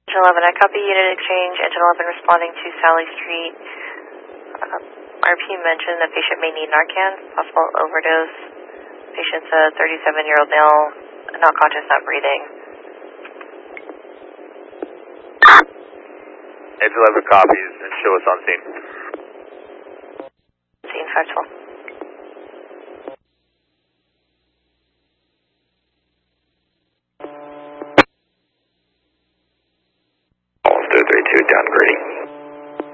Engine 11, I copy unit exchange. Engine 11 responding to Sally Street. RP mentioned the patient may need Narcan, possible overdose. Patient's a 37-year-old male, not conscious, not breathing. Engine 11 copies and show us on scene. Scene 512. 232 downgrading.